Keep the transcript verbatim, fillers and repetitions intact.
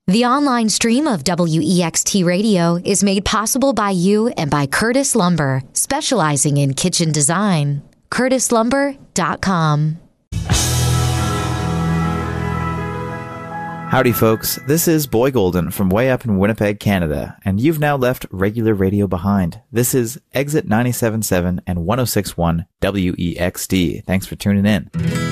The online stream of W E X T Radio is made possible by you and by Curtis Lumber, specializing in kitchen design. curtis lumber dot com. Howdy, folks. This is Boy Golden from way up in Winnipeg, Canada, and you've now left regular radio behind. This is Exit ninety-seven point seven and one oh six point one W E X T. Thanks for tuning in.